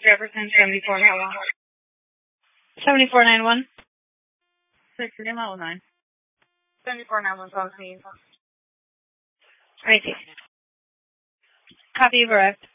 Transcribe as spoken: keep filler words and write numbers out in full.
Jefferson, seventy-four ninety-one. seventy-four ninety-one. six oh nine. seventy-four ninety-one, seventeen. Right. Copy, you've arrived.